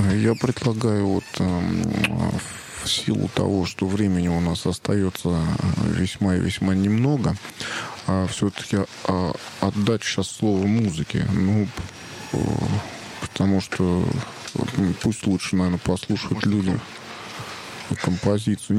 Я предлагаю в силу того, что времени у нас остается весьма и весьма немного, все-таки отдать сейчас слово музыке. Потому что пусть лучше, наверное, послушают люди композицию.